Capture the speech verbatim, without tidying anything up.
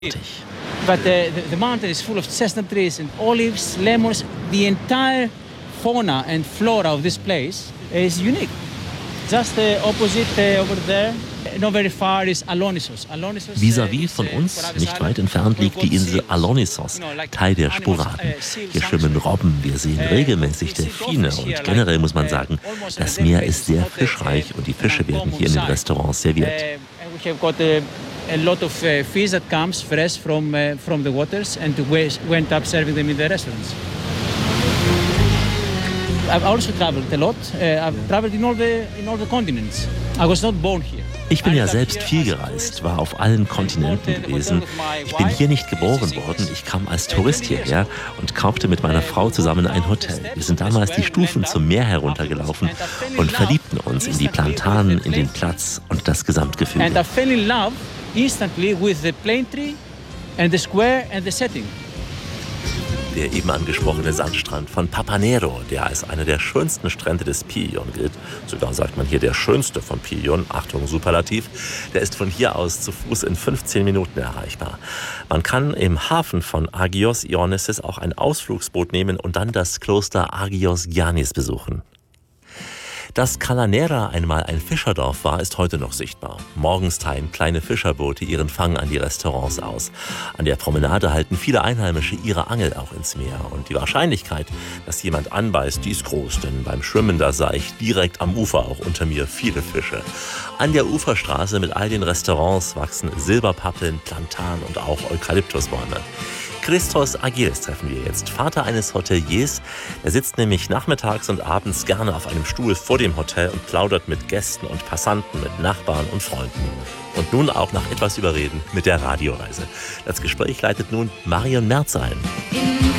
But the, the, the mountain is full of chestnut trees and olives, lemons. The entire fauna and flora of this place is unique. Just uh, opposite uh, over there, not very far, is Alonissos. Alonissos Vis-à-vis von uns, nicht weit entfernt, liegt die Insel Alonissos, Teil der Sporaden. Hier schwimmen Robben, wir sehen regelmäßig Delfine und generell muss man sagen, das Meer ist sehr fischreich und die Fische werden hier in den Restaurants serviert. A lot of uh, fish that comes fresh from uh, from the waters and we went up serving them in the restaurants. I've also traveled a lot. Uh, I've traveled in all the in all the continents. I was not born here. Ich bin ja selbst viel gereist, war auf allen Kontinenten gewesen. Ich bin hier nicht geboren worden, ich kam als Tourist hierher und kaufte mit meiner Frau zusammen ein Hotel. Wir sind damals die Stufen zum Meer heruntergelaufen und verliebten uns in die Plantanen, in den Platz und das Gesamtgefühl. And I fell in love instantly with the plane tree and the square and the setting. Der eben angesprochene Sandstrand von Papanero, der als einer der schönsten Strände des Pillon gilt, sogar sagt man hier der schönste von Pillon, Achtung, Superlativ, der ist von hier aus zu Fuß in fünfzehn Minuten erreichbar. Man kann im Hafen von Agios Ionissos auch ein Ausflugsboot nehmen und dann das Kloster Agios Giannis besuchen. Dass Kalanera einmal ein Fischerdorf war, ist heute noch sichtbar. Morgens treiben kleine Fischerboote ihren Fang an die Restaurants aus. An der Promenade halten viele Einheimische ihre Angel auch ins Meer. Und die Wahrscheinlichkeit, dass jemand anbeißt, die ist groß, denn beim Schwimmen da sah ich direkt am Ufer auch unter mir viele Fische. An der Uferstraße mit all den Restaurants wachsen Silberpappeln, Plantan und auch Eukalyptusbäume. Christos Agiles treffen wir jetzt, Vater eines Hoteliers. Er sitzt nämlich nachmittags und abends gerne auf einem Stuhl vor dem Hotel und plaudert mit Gästen und Passanten, mit Nachbarn und Freunden. Und nun auch nach etwas Überreden mit der Radioreise. Das Gespräch leitet nun Marion Merz ein.